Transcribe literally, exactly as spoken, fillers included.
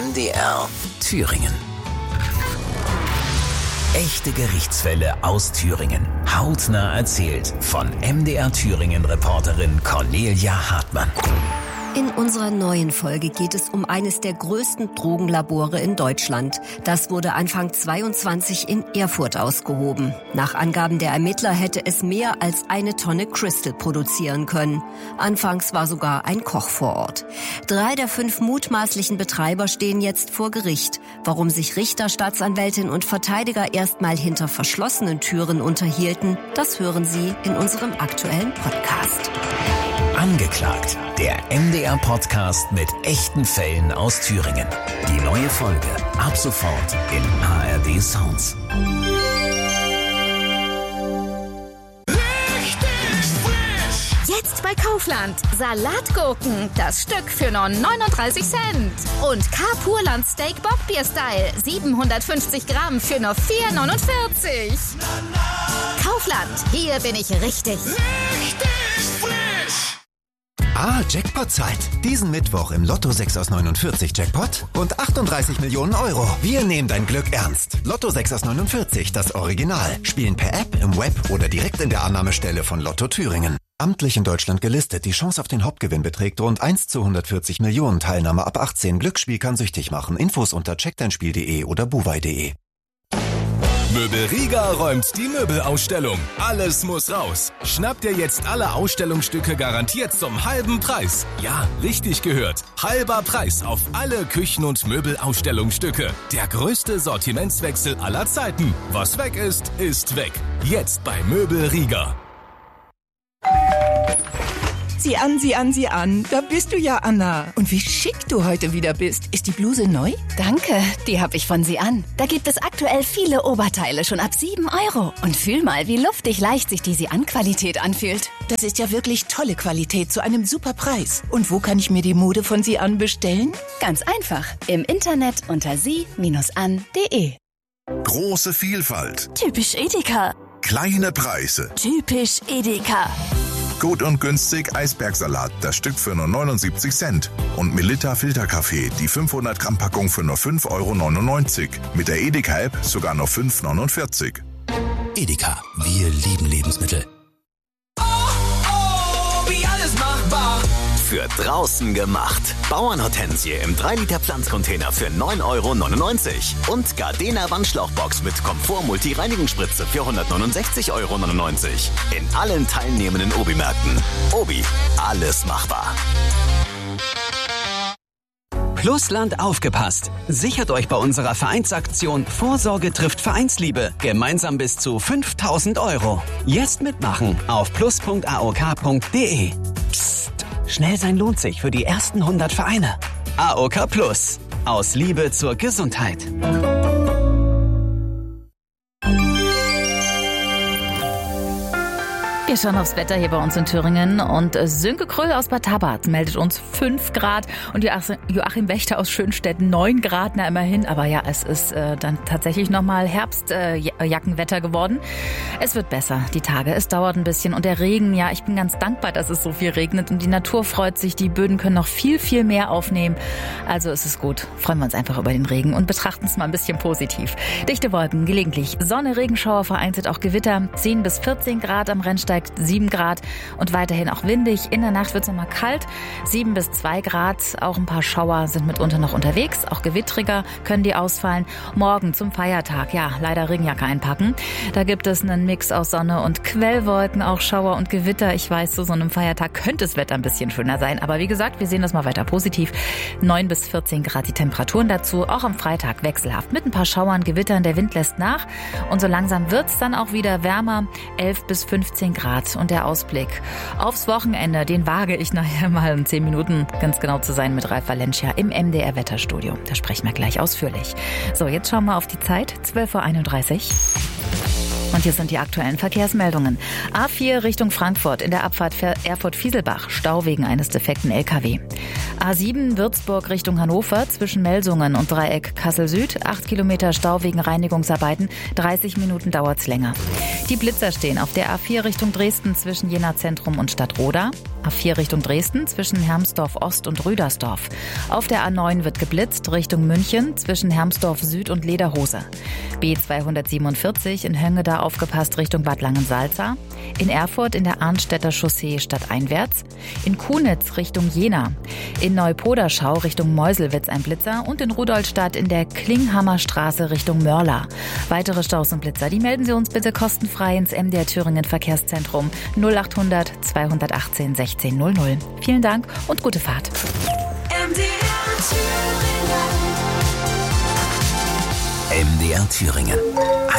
M D R Thüringen. Echte Gerichtsfälle aus Thüringen. Hautnah erzählt von M D R Thüringen-Reporterin Cornelia Hartmann. In unserer neuen Folge geht es um eines der größten Drogenlabore in Deutschland. Das wurde Anfang zweiundzwanzig in Erfurt ausgehoben. Nach Angaben der Ermittler hätte es mehr als eine Tonne Crystal produzieren können. Anfangs war sogar ein Koch vor Ort. Drei der fünf mutmaßlichen Betreiber stehen jetzt vor Gericht. Warum sich Richter, Staatsanwältin und Verteidiger erstmal hinter verschlossenen Türen unterhielten, das hören Sie in unserem aktuellen Podcast. Angeklagt, der M D R-Podcast mit echten Fällen aus Thüringen. Die neue Folge ab sofort in A R D Sounds. Jetzt bei Kaufland. Salatgurken, das Stück für nur neununddreißig Cent. Und K-Purland Steak Bockbier-Style, siebenhundertfünfzig Gramm für nur vier neunundvierzig. Kaufland, hier bin ich richtig. Richtig frisch! Ah, Jackpot-Zeit. Diesen Mittwoch im Lotto sechs aus neunundvierzig Jackpot und achtunddreißig Millionen Euro. Wir nehmen dein Glück ernst. Lotto sechs aus neunundvierzig, das Original. Spielen per App, im Web oder direkt in der Annahmestelle von Lotto Thüringen. Amtlich in Deutschland gelistet. Die Chance auf den Hauptgewinn beträgt rund eins zu hundertvierzig Millionen. Teilnahme ab achtzehn. Glücksspiel kann süchtig machen. Infos unter check dein spiel punkt de oder buwei punkt de. Möbel Riga räumt die Möbelausstellung. Alles muss raus. Schnappt ihr jetzt alle Ausstellungsstücke garantiert zum halben Preis. Ja, richtig gehört. Halber Preis auf alle Küchen- und Möbelausstellungsstücke. Der größte Sortimentswechsel aller Zeiten. Was weg ist, ist weg. Jetzt bei Möbel Riga. Sieh an, sieh an, sieh an. Da bist du ja, Anna. Und wie schick du heute wieder bist. Ist die Bluse neu? Danke, die habe ich von Sie an. Da gibt es aktuell viele Oberteile schon ab sieben Euro. Und fühl mal, wie luftig leicht sich die Sie-an-Qualität anfühlt. Das ist ja wirklich tolle Qualität zu einem super Preis. Und wo kann ich mir die Mode von Sie an bestellen? Ganz einfach. Im Internet unter sie an punkt de. Große Vielfalt. Typisch Edeka. Kleine Preise. Typisch Edeka. Gut und günstig Eisbergsalat, das Stück für nur neunundsiebzig Cent. Und Melitta Filterkaffee, die fünfhundert Gramm Packung für nur fünf Euro neunundneunzig. Mit der Edeka-App sogar noch fünf Euro neunundvierzig. Edeka, wir lieben Lebensmittel. Oh, oh, wie alles machbar. Für draußen gemacht. Bauernhortensie im drei Liter Pflanzcontainer für neun Euro neunundneunzig. Und Gardena Wandschlauchbox mit Komfort-Multi-Reinigungsspritze für hundertneunundsechzig Euro neunundneunzig. In allen teilnehmenden Obi-Märkten. Obi, alles machbar. Plusland aufgepasst. Sichert euch bei unserer Vereinsaktion Vorsorge trifft Vereinsliebe. Gemeinsam bis zu fünftausend Euro. Jetzt mitmachen auf plus punkt a o k punkt de. Psst. Schnell sein lohnt sich für die ersten hundert Vereine. A O K Plus. Aus Liebe zur Gesundheit. Wir schauen aufs Wetter hier bei uns in Thüringen und Sönke Kröll aus Bad Tabat meldet uns fünf Grad und Joachim Wächter aus Schönstetten neun Grad, na immerhin. Aber ja, es ist äh, dann tatsächlich nochmal Herbstjackenwetter äh, geworden. Es wird besser, die Tage, es dauert ein bisschen und der Regen, ja, ich bin ganz dankbar, dass es so viel regnet und die Natur freut sich, die Böden können noch viel, viel mehr aufnehmen. Also es ist gut, freuen wir uns einfach über den Regen und betrachten es mal ein bisschen positiv. Dichte Wolken, gelegentlich Sonne, Regenschauer, vereinzelt auch Gewitter, zehn bis vierzehn Grad am Rennsteig, sieben Grad und weiterhin auch windig. In der Nacht wird es nochmal kalt, sieben bis zwei Grad. Auch ein paar Schauer sind mitunter noch unterwegs. Auch gewittriger können die ausfallen. Morgen zum Feiertag, ja, leider Regenjacke einpacken. Da gibt es einen Mix aus Sonne und Quellwolken, auch Schauer und Gewitter. Ich weiß, zu so einem Feiertag könnte das Wetter ein bisschen schöner sein. Aber wie gesagt, wir sehen das mal weiter positiv. neun bis vierzehn Grad die Temperaturen dazu. Auch am Freitag wechselhaft mit ein paar Schauern, Gewittern. Der Wind lässt nach. Und so langsam wird es dann auch wieder wärmer. elf bis fünfzehn Grad. Und der Ausblick aufs Wochenende, den wage ich nachher mal in zehn Minuten, ganz genau zu sein, mit Ralf Valencia im M D R Wetterstudio. Da sprechen wir gleich ausführlich. So, jetzt schauen wir auf die Zeit, zwölf Uhr einunddreißig. Und hier sind die aktuellen Verkehrsmeldungen. A vier Richtung Frankfurt in der Abfahrt Erfurt-Fieselbach. Stau wegen eines defekten L K W. A sieben Würzburg Richtung Hannover zwischen Melsungen und Dreieck Kassel-Süd. acht Kilometer Stau wegen Reinigungsarbeiten. dreißig Minuten dauert's länger. Die Blitzer stehen auf der A vier Richtung Dresden zwischen Jena Zentrum und Stadtroda. A vier Richtung Dresden zwischen Hermsdorf Ost und Rüdersdorf. Auf der A neun wird geblitzt Richtung München zwischen Hermsdorf Süd und Lederhose. B zweihundertsiebenundvierzig in Höngeda aufgepasst Richtung Bad Langensalza. In Erfurt in der Arnstädter Chaussee stadteinwärts. In Kunitz Richtung Jena. In Neupoderschau Richtung Meuselwitz ein Blitzer und in Rudolstadt in der Klinghammer Straße Richtung Mörla. Weitere Staus und Blitzer, die melden Sie uns bitte kostenfrei ins M D R Thüringen Verkehrszentrum null achthundert zweihundertachtzehn sechzehn null null. Vielen Dank und gute Fahrt. M D R Thüringen. M D R Thüringen.